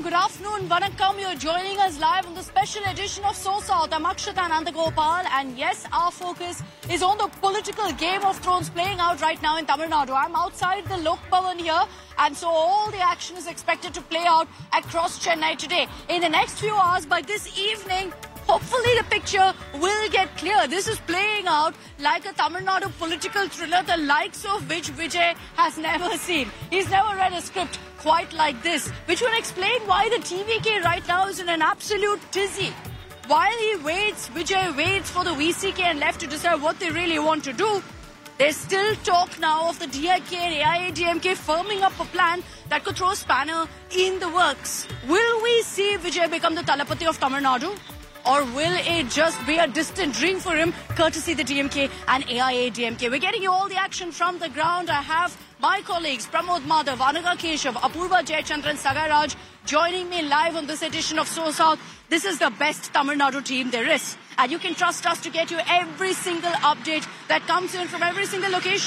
good afternoon, Vanakkam. You're joining us live on the special edition of So South. I'm Akshata Nandagopal, and yes, our focus is on the political Game of Thrones playing out right now in Tamil Nadu. I'm outside the Lok Bhavan here, and so all the action is expected to play out across Chennai today. In the next few hours, by this evening, hopefully the picture will get clear. This is playing out like a Tamil Nadu political thriller, the likes of which Vijay has never seen. He's never read a script quite like this, which will explain why the TVK right now is in an absolute tizzy. While he waits, Vijay waits for the VCK and left to decide what they really want to do. There's still talk now of the DIK and AIADMK firming up a plan that could throw a spanner in the works. Will we see Vijay become the Talapati of Tamil Nadu? Or will it just be a distant dream for him, courtesy the DMK and AIADMK? We're getting you all the action from the ground. I have my colleagues Pramod Madhav, Anaga Keshav, Apurva Jayachandran, Sagai Raj joining me live on this edition of So South. This is the best Tamil Nadu team there is. And you can trust us to get you every single update that comes in from every single location.